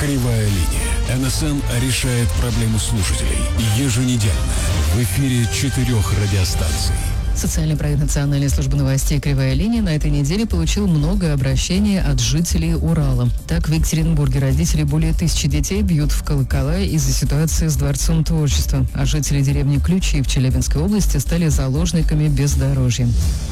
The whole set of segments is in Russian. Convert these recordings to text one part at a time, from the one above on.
Кривая линия. НСН решает проблему слушателей. Еженедельно. В эфире 4 радиостанций. Социальный проект Национальной службы новостей «Кривая линия» на этой неделе получил много обращений от жителей Урала. Так, в Екатеринбурге родители более 1000 детей бьют в колокола из-за ситуации с Дворцом творчества, а жители деревни Ключи в Челябинской области стали заложниками бездорожья.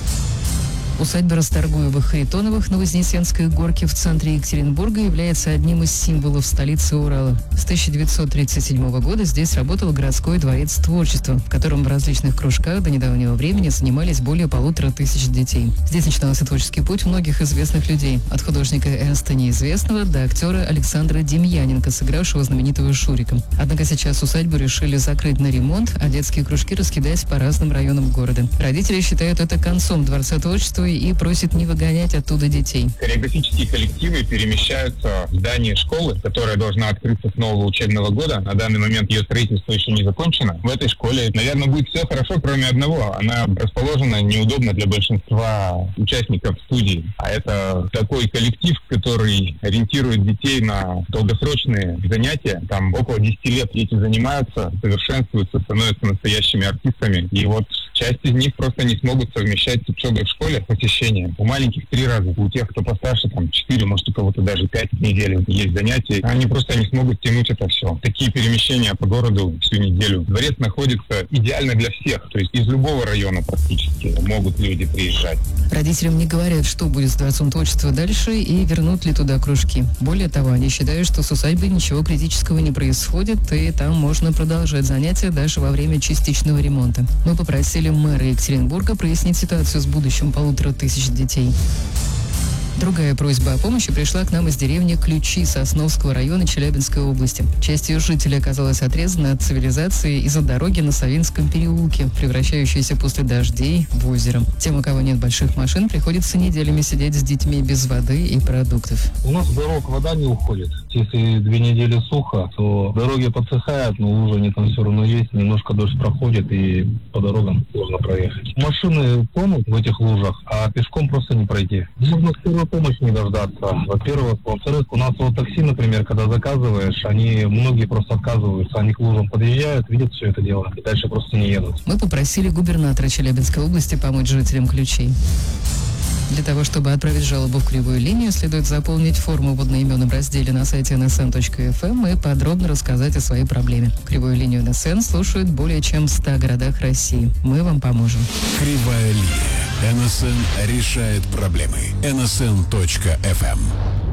Усадьба Расторгуевых-Харитоновых на Вознесенской горке в центре Екатеринбурга является одним из символов столицы Урала. С 1937 года здесь работал городской дворец творчества, в котором в различных кружках до недавнего времени занимались более 1500 детей. Здесь начинался творческий путь многих известных людей. От художника Эрнста Неизвестного до актера Александра Демьяненко, сыгравшего знаменитого Шурика. Однако сейчас усадьбу решили закрыть на ремонт, а детские кружки раскидать по разным районам города. Родители считают это концом Дворца творчества и просит не выгонять оттуда детей. Хореографические коллективы перемещаются в здание школы, которая должна открыться с нового учебного года. На данный момент ее строительство еще не закончено. В этой школе, наверное, будет все хорошо, кроме одного. Она расположена неудобно для большинства участников студии. А это такой коллектив, который ориентирует детей на долгосрочные занятия. Там около 10 лет дети занимаются, совершенствуются, становятся настоящими артистами. И вот часть из них просто не смогут совмещать с учебой в школе, посещение. У маленьких 3 раза, у тех, кто постарше, 4, может, у кого-то даже 5 в неделю есть занятия. Они просто не смогут тянуть это все. Такие перемещения по городу всю неделю. Дворец находится идеально для всех. То есть из любого района практически могут люди приезжать. Родителям не говорят, что будет с Дворцом творчества дальше и вернут ли туда кружки. Более того, они считают, что с усадьбой ничего критического не происходит, и там можно продолжать занятия даже во время частичного ремонта. Мы попросили мэра Екатеринбурга прояснить ситуацию с будущим 1500 детей. Другая просьба о помощи пришла к нам из деревни Ключи Сосновского района Челябинской области. Часть ее жителей оказалась отрезана от цивилизации из-за дороги на Савинском переулке, превращающейся после дождей в озеро. Тем, у кого нет больших машин, приходится неделями сидеть с детьми без воды и продуктов. У нас с дорог вода не уходит. Если 2 недели сухо, то дороги подсыхают, но лужи они там все равно есть. Немножко дождь проходит, и по дорогам сложно проехать. Машины тонут в этих лужах, а пешком просто не пройти. Можно скорую помощь не дождаться. Во-первых. Во-вторых, у нас вот такси, например, когда заказываешь, многие просто отказываются. Они к лужам подъезжают, видят все это дело, и дальше просто не едут. Мы попросили губернатора Челябинской области помочь жителям Ключей. Для того, чтобы отправить жалобу в Кривую линию, следует заполнить форму в одноименном разделе на сайте nsn.fm и подробно рассказать о своей проблеме. Кривую линию НСН слушают более чем в 100 городах России. Мы вам поможем. Кривая линия. НСН решает проблемы. nsn.fm